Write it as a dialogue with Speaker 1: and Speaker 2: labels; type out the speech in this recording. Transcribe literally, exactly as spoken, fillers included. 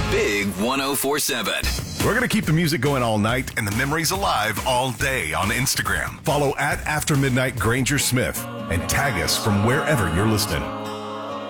Speaker 1: Big one oh four seven.
Speaker 2: We're going to keep the music going all night and the memories alive all day on Instagram. Follow at After Midnight Granger Smith and tag us from wherever you're listening.